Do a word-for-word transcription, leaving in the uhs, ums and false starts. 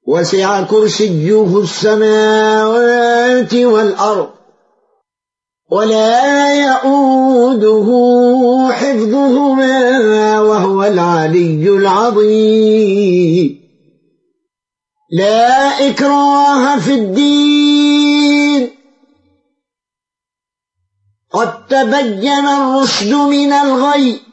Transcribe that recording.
وسع كرسيه السماوات والأرض ولا يؤوده حفظهما وهو العلي العظيم. لا إكراه في الدين قد تبين الرشد من الغي